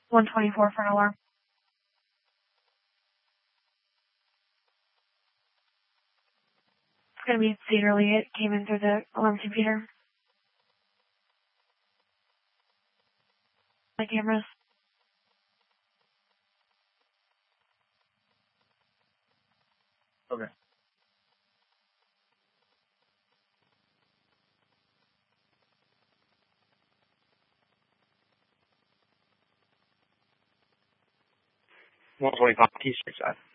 124 for an alarm. It's going to be Cedar Lee. It came in through the alarm computer. My cameras. Okay. One 25 T-Street side.